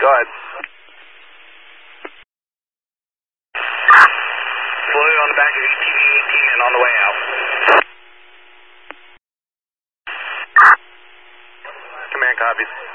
Go ahead. Blue on the back of ETV 18 and on the way out. Command copies.